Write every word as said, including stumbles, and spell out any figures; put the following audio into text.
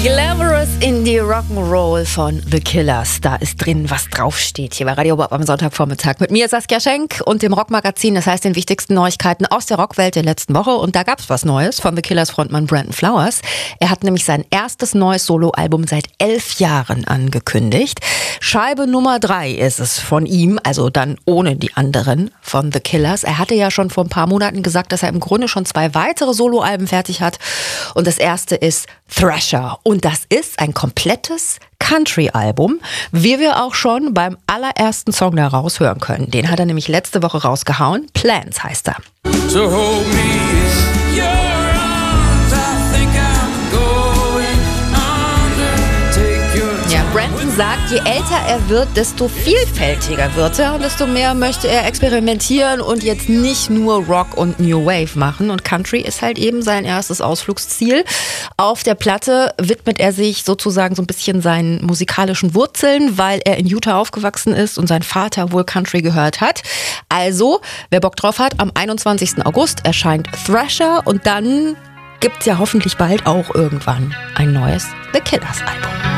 Glamorous Indie Rock'n'Roll von The Killers. Da ist drin, was draufsteht. Hier bei Radio Bob am Sonntagvormittag. Mit mir Saskia Schenk und dem Rockmagazin. Das heißt den wichtigsten Neuigkeiten aus der Rockwelt der letzten Woche. Und da gab es was Neues von The Killers Frontmann Brandon Flowers. Er hat nämlich sein erstes neues Soloalbum seit elf Jahren angekündigt. Scheibe Nummer drei ist es von ihm, also dann ohne die anderen von The Killers. Er hatte ja schon vor ein paar Monaten gesagt, dass er im Grunde schon zwei weitere Soloalben fertig hat. Und das erste ist Thrasher. Und das ist ein komplettes Country-Album, wie wir auch schon beim allerersten Song da raushören können. Den hat er nämlich letzte Woche rausgehauen. Plans heißt er. So hold me in your arms, I think I'm going under. Take your time. Ja, Brandon sagt, je älter er wird, desto vielfältiger wird er und desto mehr möchte er experimentieren und jetzt nicht nur Rock und New Wave machen. Und Country ist halt eben sein erstes Ausflugsziel. Auf der Platte widmet er sich sozusagen so ein bisschen seinen musikalischen Wurzeln, weil er in Utah aufgewachsen ist und sein Vater wohl Country gehört hat. Also, wer Bock drauf hat, am einundzwanzigsten August erscheint Thrasher und dann gibt's ja hoffentlich bald auch irgendwann ein neues The Killers Album.